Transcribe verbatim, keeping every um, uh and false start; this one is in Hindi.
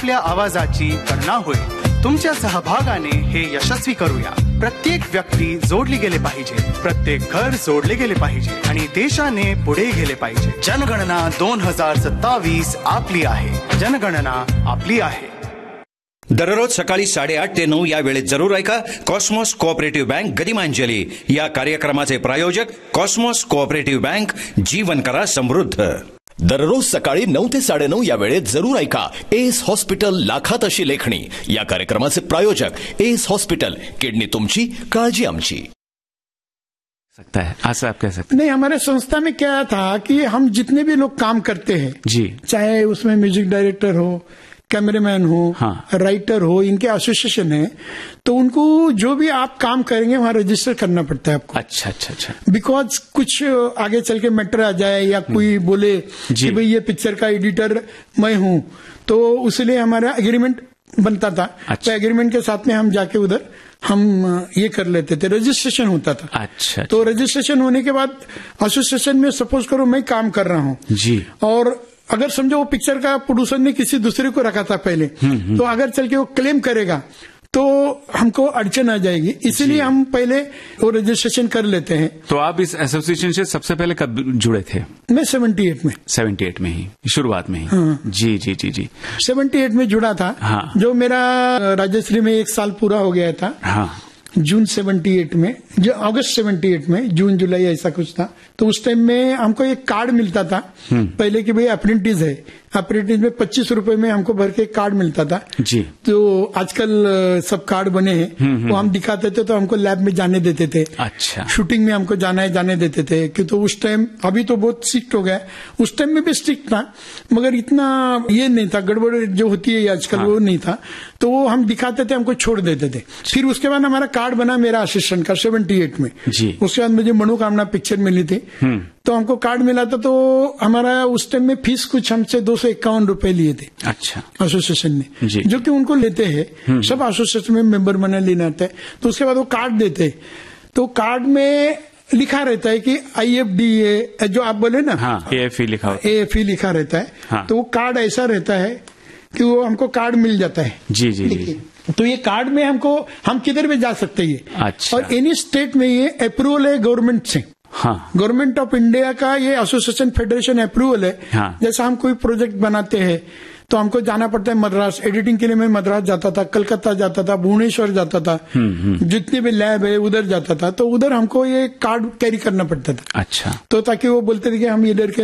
आपल्या आवाजाची गणना होईल. तुमच्या सहभागाने हे यशस्वी करूया. प्रत्येक व्यक्ती जोडली गेले पाहिजे, प्रत्येक घर जोडले गेले पाहिजे आणि देशाने पुढे गेले पाहिजे. जनगणना दोन हजार सत्तावीस आपली आहे. जनगणना आपली आहे. दररोज सकाळी साडेआठ ते नऊ या वेळेत जरूर ऐका कॉस्मॉस कोऑपरेटिव्ह बँक गदिमांजली या कार्यक्रमाचे प्रायोजक कॉस्मॉस कोऑपरेटिव्ह बँक. जीवन करा समृद्ध. दररोज सकाळी नऊ ते साडेनऊ या वेळेत जरूर ऐका एस हॉस्पिटल लाखात अशी लेखणी या कार्यक्रमाचे प्रायोजक एस हॉस्पिटल. किडनी तुमची, काळजी आमची. सकता है आज आप कह सकते नहीं, हमारे संस्था में क्या था कि हम जितने भी लोग काम करते हैं जी, चाहे उसमें म्यूजिक डायरेक्टर हो, कैमरामैन हो, हाँ, राइटर हो, इनके एसोसिएशन है, तो उनको जो भी आप काम करेंगे वहां रजिस्टर करना पड़ता है आपको. अच्छा अच्छा अच्छा. बिकॉज कुछ आगे चल के मैटर आ जाए या कोई बोले कि भाई ये पिक्चर का एडिटर मैं हूं, तो उसलिए हमारा एग्रीमेंट बनता था. अच्छा. तो एग्रीमेंट के साथ में हम जाके उधर हम ये कर लेते थे, रजिस्ट्रेशन होता था. अच्छा. तो रजिस्ट्रेशन होने के बाद एसोसिएशन में सपोज करो मैं काम कर रहा हूं जी, और अगर समझो वो पिक्चर का प्रोड्यूसर ने किसी दूसरे को रखा था पहले, तो अगर चल के वो क्लेम करेगा तो हमको अड़चन आ जाएगी. इसीलिए हम पहले वो रजिस्ट्रेशन कर लेते हैं. तो आप इस एसोसिएशन से सबसे पहले कब जुड़े थे? मैं अठहत्तर में अठहत्तर में ही, शुरुआत में ही. हाँ. जी जी जी जी. अठहत्तर में जुड़ा था. हाँ. जो मेरा राजश्री में एक साल पूरा हो गया था. हाँ. जून अठहत्तर में, जो अगस्त अठहत्तर में, जून जुलाई ऐसा कुछ था. तो उस टाइम में हमको एक कार्ड मिलता था पहले कि भाई अप्रेंटिस है. अप्रेंटिस में पच्चीस रुपए में हमको भर के कार्ड मिलता था जी. तो आजकल सब कार्ड बने हैं, वो हम दिखाते थे तो हमको लैब में जाने देते थे. अच्छा. शूटिंग में हमको जाना है जाने देते थे कि तो उस टाइम, अभी तो बहुत स्ट्रिक्ट हो गया, उस टाइम में भी स्ट्रिक्ट था मगर इतना ये नहीं था, गड़बड़ जो होती है आजकल. हाँ. वो नहीं था. तो वो हम दिखाते थे, हमको छोड़ देते थे. फिर उसके बाद हमारा कार्ड बना मेरा असिस्टेंट का अठहत्तर में जी. उसके बाद मुझे मनोकामना पिक्चर मिली थी, तो हमको कार्ड मिला था. तो हमारा उस टाइम में फीस कुछ हमसे दो सौ इक्यावन रुपए लिए थे. अच्छा. एसोसिएशन ने, जी. जो कि उनको लेते हैं, सब एसोसिएशन में मेंबर बने लेना आता है. तो उसके बाद वो कार्ड देते, तो कार्ड में लिखा रहता है कि आई एफ डी ए, जो आप बोले ना, हाँ, ए एफ ई लिखा होता है. ए एफ ई लिखा रहता है. हाँ. तो वो कार्ड ऐसा रहता है कि वो हमको कार्ड मिल जाता है. जी जी जी. तो ये कार्ड में हमको, हम किधर भी जा सकते हैं. अच्छा. और एनी स्टेट में ये अप्रूवल है गवर्नमेंट से. हाँ. गवर्नमेंट ऑफ इंडिया का ये एसोसिएशन फेडरेशन अप्रूवल है. हाँ. जैसा हम कोई प्रोजेक्ट बनाते हैं तो हमको जाना पड़ता है मद्रास. एडिटिंग के लिए मैं मद्रास जाता था, कलकत्ता जाता था, भुवनेश्वर जाता था, जितने भी लैब है उधर जाता था. तो उधर हमको ये कार्ड कैरी करना पड़ता था. अच्छा. तो ताकि वो बोलते थे कि हम इधर के